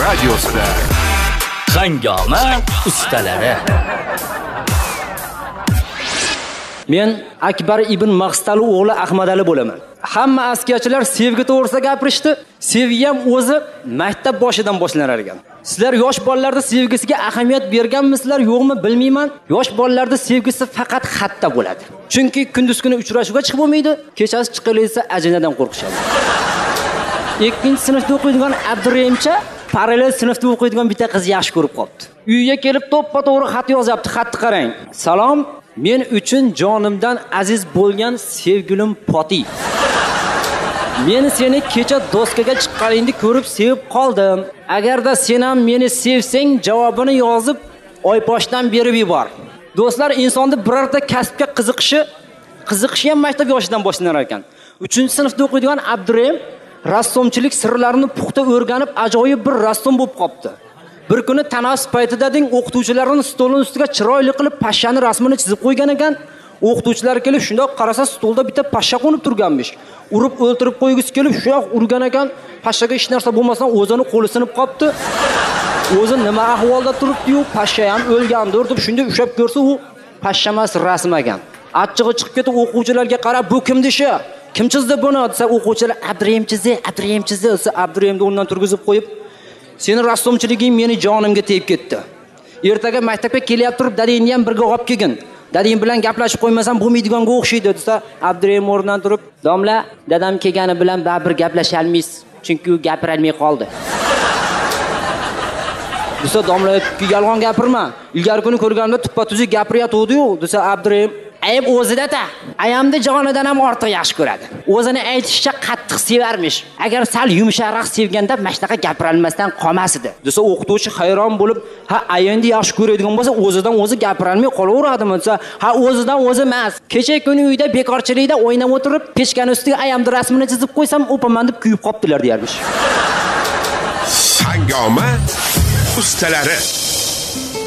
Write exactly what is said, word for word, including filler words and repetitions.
radiosida Hangoma ustalari. Men Akbar ibn Maqstalov o'g'li Ahmadali bo'laman. Hamma askarchilar sevgi to'g'risida gapirishdi. Sevgi ham o'zi maktab boshidan boshlanar ekan. Sizlar yosh bolalarda sevgisiga ahamiyat berganmisizlar, yo'qmi bilmayman. Yosh bolalarda sevgisi faqat xatda bo'ladi. Chunki kunduz kuni uchrashuvga chiqib bo'lmaydi, kechasi chiqilsa ajinadan qo'rqishadi. ikkinchi sinfda o'qiydigan Abdurrahimcha parallel sinfda o'qiydigan bitta qiz yaxshi ko'rib qopti. Uyga kelib to'ppa-to'g'ri xat yozyapti. Xatni qarang. Salom, men uchun jonimdan aziz bo'lgan sevgilim Poti. Men seni kecha doskaga chiqqaningni ko'rib sevib qoldim. Agarda sen ham meni sevsang, javobini yozib oyposhdan berib yubor. Do'stlar, insonni birorta kasbga qiziqishi, qiziqishi ham maktab yoshidan boshlanar ekan. uchinchi sinfda o'qiydigan Abdurrahim rassomchilik sirlarini puxta o'rganib, ajoyib bir rassom bo'lib qopti. Bir kuni tanaffus paytida deng o'qituvchilarning stolning ustiga chiroyli qilib pashshani rasmini chizib qo'ygan ekan. O'qituvchilar kelib shundoq qarasa, stolda bitta pashsha qo'nib turganmish. Urib o'ltirib qo'ygisi kelib shuyoq urgan ekan. Pashshaga hech narsa bo'lmasdan o'zini qo'li sinib qopti. O'zi nima ahvolda turibdi-yu, pashsha ham o'lgandir deb shunda ushab ko'rsa, u pashsha emas, rasm ekan. Achchig'i chiqib ketib o'quvchilarga qarab, "Bu kim deshi? Kim chizdi buni?" desa, o'quvchilar "Abdurrahim chizdi, Abdurrahim chizdi" desa, Abdurrahimni o'rnidan turgizib qo'yib, "Seni rassomchiliging meni jonimga tegib ketdi. Ertaga maktabga kelyapti turib, dadangni ham birga olib kelgin. Dadang bilan gaplashib qo'ymasam bo'lmaydiganga o'xshaydi" desa, Abdurrahim o'rnidan turib, "Domla, dadam kelgani bilan baribir gaplasha olmaysiz, chunki u gapira olmay qoldi." desa, "Domla, yolg'on gapirma. Ilgari kuni ko'rganimda tuppa-tuzuk gapirayotdi-yu" desa, Abdurrahim ayb o'zida-da. Ayamni jonidan ham ortiq yaxshi ko'radi. O'zini aytishicha qattiq sevarmish. Agar sal yumshoqroq sevganda mashtaqa gapira olmasdan qolmas edi. Desa, o'qituvchi hayron bo'lib, "Ha, ayangni yaxshi ko'radigan bo'lsa, o'zidan o'zi gapira olmay qolaveradimi?" desa, "Ha, o'zidan o'zi emas. Kecha kuni uyda bekorchilikda o'ynab o'tirib, pechkani ustiga ayamni rasmini chizib qo'ysam, o'paman deb kuyib qoptilar" deyarmish. Hangoma ustalari.